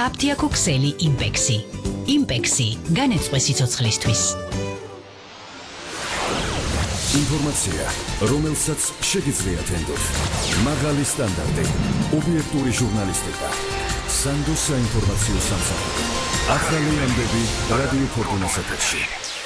აფთიაქო ქსელი იმპექსი. იმპექსი განეწყვე სიცოცხლისთვის. ინფორმაცია, რომელსაც შეგიძლიათ ენდოთ. მაღალი სტანდარტი, ობიექტური ჟურნალისტიკა. სანდოს საინფორმაციო სამსახური. ახალი ამბები რადიო ფორტუნას ეთერში.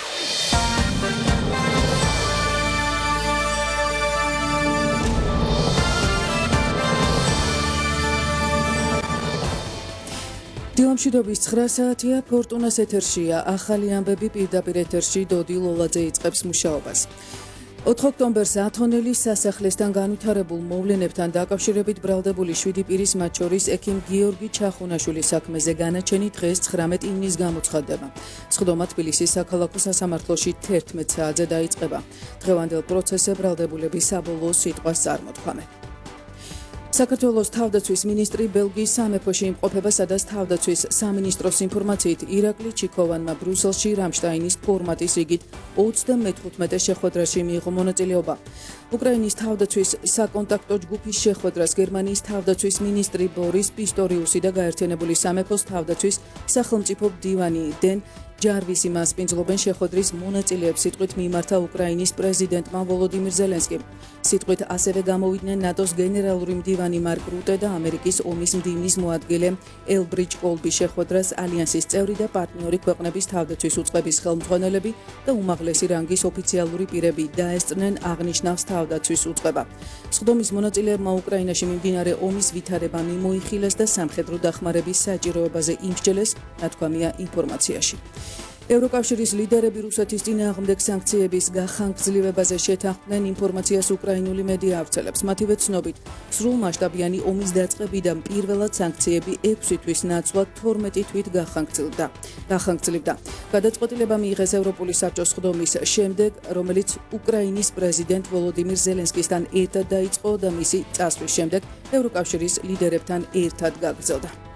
დილამშვიდობის 9 საათია, ფორტუნას ეთერშია. ახალი ამბები პირდაპირ ეთერში დოდი ლოლაძე იწყებს მუშაობას. 4 ოქტომბერს ათონელის სასახლესთან განვითარებულ მოვლენებთან დაკავშირებით ბრალდებული 7 პირის, მათ შორის ექიმ გიორგი ჩახუნაშვილის საქმეზე განაჩენი დღეს 19 ივნისს გამოცხადდება. სხდომა თბილისის საქალაქო სასამართლოში 11 საათზე დაიწყება. დღევანდელ პროცესზე ბრალდებულების საბოლოო სიტყვას წარმოთქვამენ. საქართველოს თავდაცვის მინისტრი ბელგიის სამეფოში იმყოფება, სადაც თავდაცვის სამინისტროს ინფორმაციით ირაკლი ჩიქოვანმა ბრიუსელში რამშტაინის ფორმატის რიგით 35 შეხვედრაში მიიღო მონაწილეობა. უკრაინის თავდაცვის საკონტაქტო ჯგუფის შეხვედრას გერმანიის თავდაცვის მინისტრი ბორის პისტორიუსი და გაერთიანებული სამეფოს თავდაცვის სახელმწიფო მდივანი დენ ჯარვისი მასპინძლობენ შეხვედრის მონაწილეებს სიტყვით მიმართა უკრაინის პრეზიდენტმა ვოლოდიმირ ზელენსკიმ. სიტყვით ასევე გამოვიდნენ ნატოს გენერალური მდივანი მარკ რუტე და ამერიკის ომის მდივნის მოადგილე ელბრიჯ კოლბი. შეხვედრას ალიანსის წევრი და პარტნიორი ქვეყნების თავდაცვის უწყების ხელმძღვანელები და უმაღლესი რანგის ოფიციალური პირები დაესწრნენ აღნიშნავს თავდაცვის უწყება. სხდომის მონაწილეებმა უკრაინაში მიმდინარე ომის ვითარება მიმოიხილეს და სამხედრო დახმარების საჭიროებაზე იმსჯელეს, ნათქვამია ინფორმაციაში. ევროკავშირის ლიდერები რუსეთის წინააღმდეგ სანქციების გახანგრძლივებაზე შეთანხმდნენ ინფორმაციას უკრაინული მედია ავრცელებს. მათივე ცნობით, სრულმასშტაბიანი ომის დაწყებიდან პირველად სანქციები 6 თვის ნაცვლად 12 თვით გახანგრძლივდა. გადაწყვეტილება მიიღეს ევროპული საბჭოს სხდომის შემდეგ, რომელიც უკრაინის პრეზიდენტ ვოლოდიმირ ზელენსკისთან ერთად დაიწყო და მისი წასვლის შემდეგ ევროკავშირის ლიდერებთან ერთად გაგრძელდა.